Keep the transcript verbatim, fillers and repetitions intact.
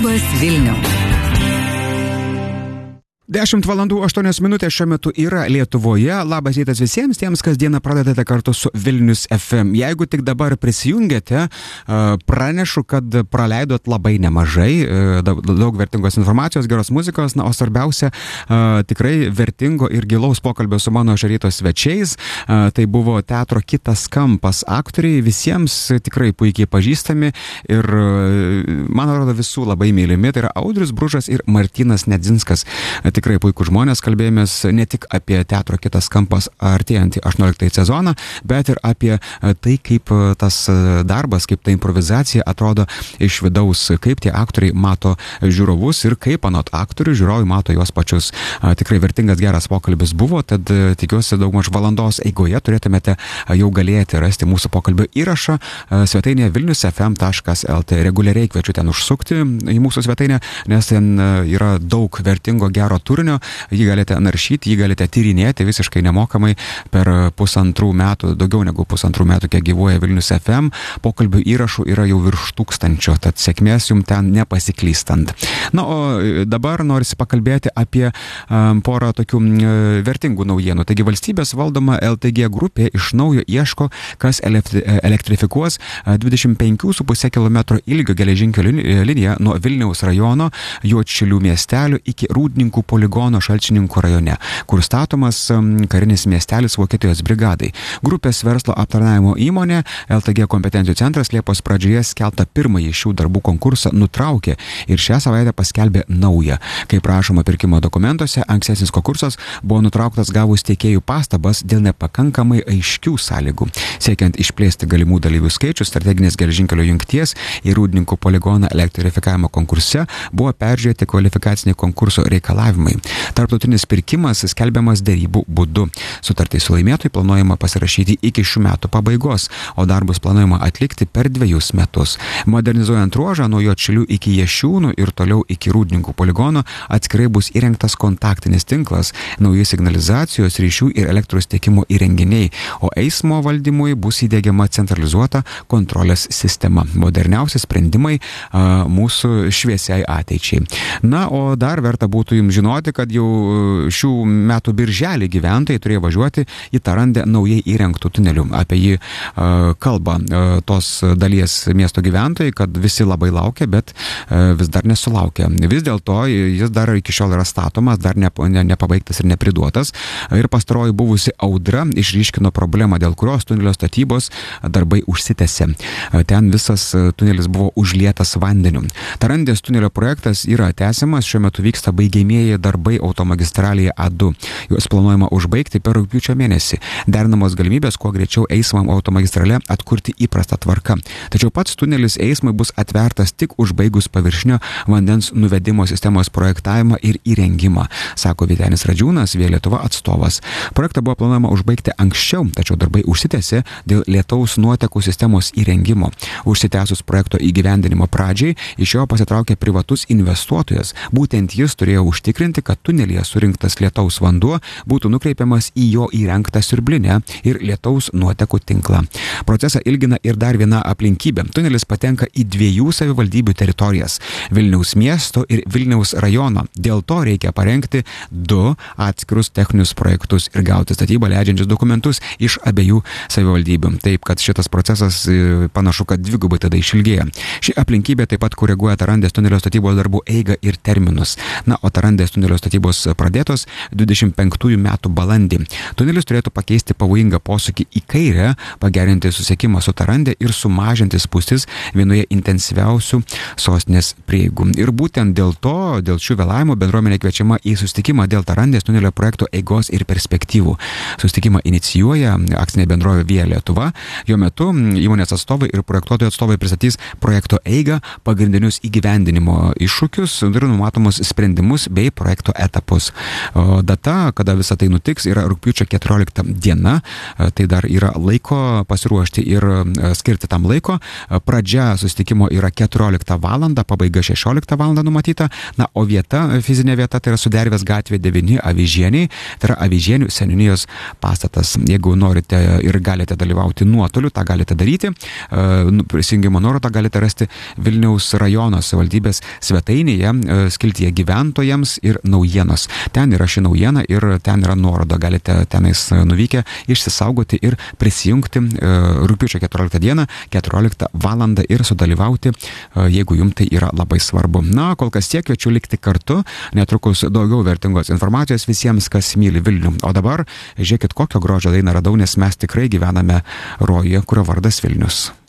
Labas Vilniau. dešimt valandų aštuonios minutės šiuo metu yra Lietuvoje. Labas rytas visiems tiems, kas dieną pradedate kartu su Vilnius F M. Jeigu tik dabar prisijungėte, pranešu, kad praleidot labai nemažai, daug vertingos informacijos, geros muzikos, na, o svarbiausia, tikrai vertingo ir gilaus pokalbio su mano šio ryto svečiais. Tai buvo teatro Kitas kampas aktoriai, visiems tikrai puikiai pažįstami ir, man atrodo, visų labai mylimi. Tai yra Audrius Bružas ir Martynas Nedzinskas. Tikrai puikų žmonės, kalbėjomės ne tik apie teatro Kitas kampas artėjantį aštuonioliktąjį sezoną, bet ir apie tai, kaip tas darbas, kaip ta improvizacija atrodo iš vidaus, kaip tie aktoriai mato žiūrovus ir kaip anot aktorių žiūrovai mato juos pačius. Tikrai vertingas geras pokalbis buvo, tad tikiuosi daugmaž valandos eigoje turėtumėte jau galėti rasti mūsų pokalbio įrašą svetainėje vilnius f m taškas l t. Reguliariai kviečiu ten užsukti į mūsų svetainę, nes ten yra daug vertingo gero turinio, jį galite naršyti, jį galite tyrinėti visiškai nemokamai per pusantrų metų, daugiau negu pusantrų metų, kiek gyvuoja Vilnius F M. Pokalbių įrašų yra jau virš tūkstančio, tad sėkmės jums ten nepasiklystant. Na, o dabar norisi pakalbėti apie um, porą tokių um, vertingų naujienų. Taigi valstybės valdoma L T G grupė iš naujo ieško, kas elektrifikuos dvidešimt penkių su puse kilometro ilgio geležinkelio liniją nuo Vilniaus rajono Juodšilių miestelio iki Rūdninkų poligono Šalčininkų rajone, kur statomas karinis miestelis Vokietijos brigadai. Grupės verslo aptarnavimo įmonė L T G kompetencijų centras Liepos pradžioje skelbtą pirmąjį šių darbų konkursą nutraukė ir šią savaitę paskelbė naują. Kaip rašoma pirkimo dokumentuose, ankstesnis konkursas buvo nutrauktas gavus tiekėjų pastabas dėl nepakankamai aiškių sąlygų. Siekiant išplėsti galimų dalyvių skaičių, strateginės geležinkelio jungties į Rūdninkų poligoną elektrifikavimo konkurse buvo peržiūrėti kvalifikaciniai konkurso reikalavimai. Tarptautinis pirkimas skelbiamas dėrybų būdu. Sutartį su laimėtojai planuojama pasirašyti iki šių metų pabaigos, o darbus planuojama atlikti per dviejus metus. Modernizuojant ruožą nuo Juodšilių iki Jašiūnų ir toliau iki Rūdninkų poligono atskirai bus įrengtas kontaktinis tinklas, nauji signalizacijos, ryšių ir elektros tiekimo įrenginiai, o eismo valdymui bus įdiegiama centralizuota kontrolės sistema. Moderniausi sprendimai a, mūsų šviesiai ateičiai. Na, o dar verta būtų jums žinoti, kad jau šių metų birželį gyventojai turėjo važiuoti į Tarandę naujai įrengtų tunelių. Apie jį uh, kalba uh, tos dalies miesto gyventojai, kad visi labai laukia, bet uh, vis dar nesulaukia. Vis dėlto jis dar iki šiol yra statomas, dar ne, ne, nepabaigtas ir nepriduotas. Ir pastaroji buvusi audra išryškino problemą, dėl kurios tunelio statybos darbai užsitęsė. Uh, ten visas tunelis buvo užlietas vandeniu. Tarandės tunelio projektas yra tęsiamas, šiuo metu vyksta baigiamieji darbai automagistralėje A du. Juos planuojama užbaigti per rugpjūčio mėnesį. Derinamos galimybės kuo greičiau eismam automagistrale atkurti įprastą tvarką. Tačiau pats tunelis eismui bus atvertas tik užbaigus paviršinio vandens nuvedimo sistemos projektavimą ir įrengimą, sako Vytenis Radžiūnas, Via Lietuva atstovas. Projektą buvo planuojama užbaigti anksčiau, tačiau darbai užsitęsė dėl lietaus nuotekų sistemos įrengimo. Užsitęsus projekto įgyvendinimo pradžiai, iš jo pasitraukė privatus investuotojas. Būtent jis turėjo užtikrinti, kad tunelyje surinktas lietaus vanduo būtų nukreipiamas į jo įrengtą siurblinę ir lietaus nuotekų tinklą. Procesą ilgina ir dar viena aplinkybė. Tunelis patenka į dviejų savivaldybių teritorijas – Vilniaus miesto ir Vilniaus rajono. Dėl to reikia parengti du atskirus techninius projektus ir gauti statybą leidžiančius dokumentus iš abiejų savivaldybių. Taip, kad šitas procesas panašu, kad dvigubai tada išilgėja. Ši aplinkybė taip pat koreguoja Tarandės tunelio statybos darbų eigą ir terminus. Na, o Tarandės tunelio statybos pradėtos dvidešimt penktųjų metų balandį. Tunelis turėtų pakeisti pavojingą posūkį į kairę, pagerinti susiekimą su Tarandė ir sumažinti spūstis vienoje intensyviausių sostinės prieigų. Ir būtent dėl to, dėl šių vėlavimų bendruomenė kviečiama į susitikimą dėl Tarandės tunelio projekto eigos ir perspektyvų. Susitikimą inicijuoja akcinė bendrovė Via Lietuva. Jo metu įmonės atstovai ir projektuotojų atstovai pristatys projekto eigą, pagrindinius įgyvendinimo iššūkius ir numatomus sprendimus bei projektą projekto etapus. Data, kada visą tai nutiks, yra rugpjūčio keturiolikta diena, tai dar yra laiko pasiruošti ir skirti tam laiko. Pradžia susitikimo yra keturioliktą valandą, pabaiga šešioliktą valandą numatyta, na, o vieta, fizinė vieta, tai yra Sudervės gatvė devyni Avižieniai, tai yra Avižienių seniūnijos pastatas. Jeigu norite ir galite dalyvauti nuotoliu, tą galite daryti. Prisijungimo nuorodą galite rasti Vilniaus rajono savivaldybės svetainėje, skiltyje gyventojams ir naujienos. Ten yra ši naujiena ir ten yra nuoroda. Galite tenais nuvykę išsisaugoti ir prisijungti rugpjūčio keturioliktą dieną, keturioliktą valandą ir sudalyvauti, jeigu jums tai yra labai svarbu. Na, kol kas tiek, kviečiu likti kartu, netrukus daugiau vertingos informacijos visiems, kas myli Vilnių. O dabar žiūrėkit, kokio grožio dainą radau, nes mes tikrai gyvename rojuje, kurio vardas Vilnius.